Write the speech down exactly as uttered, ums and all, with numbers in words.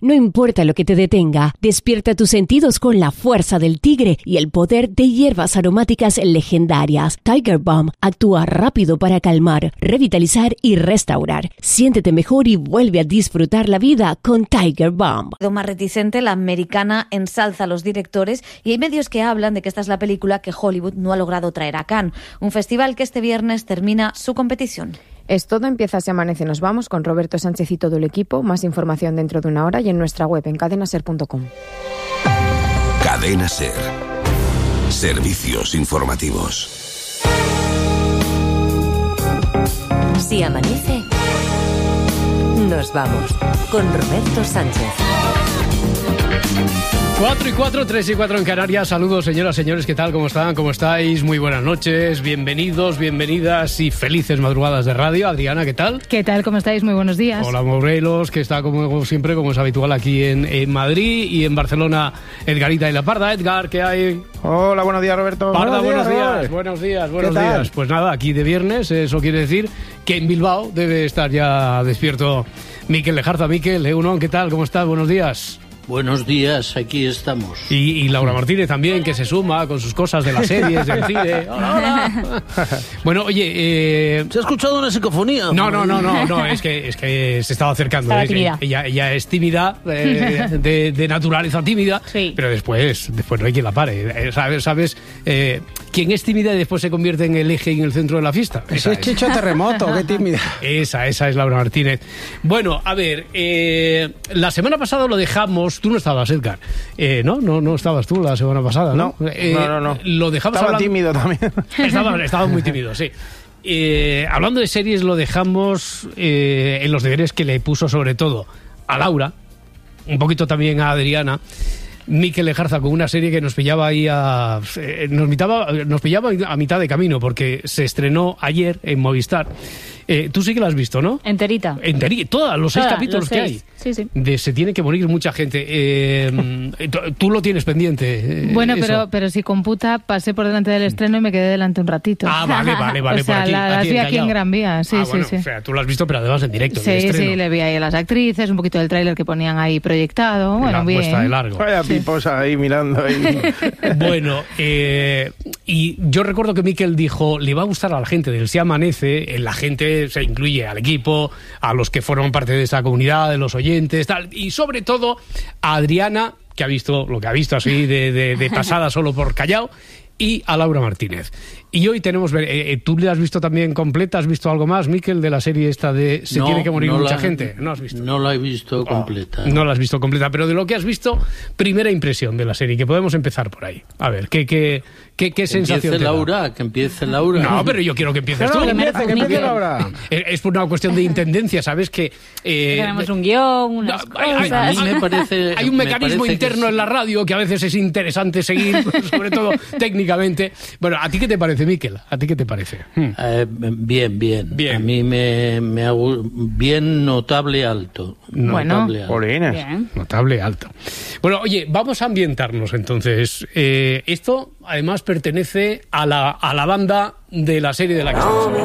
No importa lo que te detenga, despierta tus sentidos con la fuerza del tigre y el poder de hierbas aromáticas legendarias. Tiger Balm actúa rápido para calmar, revitalizar y restaurar. Siéntete mejor y vuelve a disfrutar la vida con Tiger Balm. Más reticente, la americana ensalza a los directores y hay medios que hablan de que esta es la película que Hollywood no ha logrado traer a Cannes, un festival que este viernes termina su competición. Es todo, empieza Se Amanece, nos vamos con Roberto Sánchez y todo el equipo. Más información dentro de una hora y en nuestra web en cadena ser punto com. Cadena Ser. Servicios informativos. Si amanece, nos vamos con Roberto Sánchez. cuatro y cuatro, tres y cuatro en Canarias. Saludos, señoras, señores, ¿qué tal? ¿Cómo están? ¿Cómo estáis? Muy buenas noches, bienvenidos, bienvenidas y felices madrugadas de radio. Adriana, ¿qué tal? ¿Qué tal? ¿Cómo estáis? Muy buenos días. Hola, Morelos, que está como siempre, como es habitual aquí en, en Madrid, y en Barcelona, Edgarita y La Parda. Edgar, ¿qué hay? Hola, buenos días, Roberto. Parda, buenos días, Robert. buenos días, buenos días. Pues nada, aquí de viernes, eso quiere decir que en Bilbao debe estar ya despierto Mikel Lejarza. Mikel, Egunon, ¿qué tal? ¿Cómo estás? Buenos días. Buenos días, aquí estamos. Y, y Laura Martínez también, que se suma con sus cosas de las series, del cine. Hola, hola. Bueno, oye... Eh... ¿Se ha escuchado una psicofonía? No, no, no, no, no, es que, es que se estaba acercando. Estaba ¿eh? tímida. Ella, ella es tímida, eh, de, de naturaleza tímida, sí. Pero después, después no hay quien la pare. ¿Sabes? ¿Sabes? Eh, ¿Quién es tímida y después se convierte en el eje y en el centro de la fiesta? Ese es Chicho Terremoto, qué tímida. Esa, esa es Laura Martínez. Bueno, a ver, eh, la semana pasada lo dejamos. Tú no estabas, Edgar. Eh, ¿no? ¿no? No estabas tú la semana pasada, ¿no? No, eh, no, no, no. Lo dejamos Estaba hablando... tímido también. Estaba, estaba muy tímido, sí. Eh, hablando de series, lo dejamos eh, en los deberes que le puso sobre todo a Laura, un poquito también a Adriana, Mikel Lejarza, con una serie que nos pillaba ahí a, eh, nos, mitaba, nos pillaba a mitad de camino, porque se estrenó ayer en Movistar. Eh, tú sí que la has visto, ¿no? Enterita. Enterita, todos los seis Toda, capítulos los que seis. hay. Sí, sí. De se tiene que morir mucha gente. Eh, tú lo tienes pendiente. Eh, bueno, eso. pero pero si computa, pasé por delante del estreno y me quedé delante un ratito. Ah, vale, vale, vale. O sea, por aquí, la, las aquí vi aquí en Gran Vía, sí, ah, sí, bueno, sí. O sea, tú lo has visto, pero además en directo. Sí, en sí, le vi ahí a las actrices, un poquito del tráiler que ponían ahí proyectado. Bueno, la bien. puesta de largo. Vaya Sí. piposa ahí mirando ahí. Bueno, eh, y yo recuerdo que Mikel dijo, le va a gustar a la gente del Se Amanece. La gente se incluye al equipo, a los que forman parte de esa comunidad, de los oyentes, tal, y sobre todo a Adriana, que ha visto lo que ha visto así de, de, de pasada solo por Callao, y a Laura Martínez. Y hoy tenemos... Eh, ¿Tú le has visto también completa? ¿Has visto algo más, Mikel, de la serie esta de Se no, tiene que morir no mucha la, gente? ¿No has visto? No la he visto Oh, completa. No la has visto completa, pero de lo que has visto, primera impresión de la serie, que podemos empezar por ahí. A ver, ¿qué, qué, qué, qué que sensación empiece te da? Laura, que empiece Laura. No, pero yo quiero que empieces No, tú. no, que empiece, que empiece Laura. Es, es por una cuestión de intendencia, ¿sabes? Que... Eh, Tenemos un guión, unas no, hay, hay- cosas. A mí me parece... hay un me mecanismo parece que interno sí. en la radio que a veces es interesante seguir, sobre todo técnicamente. Bueno, ¿a ti qué te parece, Mikel? ¿A ti qué te parece? Hmm. Eh, bien, bien, Bien. A mí me, me ha gu- bien notable alto. Bueno. Notable alto. Polines. Bien. Notable alto. Bueno, oye, vamos a ambientarnos entonces. Eh, esto, además, pertenece a la, a la banda de la serie de la que estamos hablando.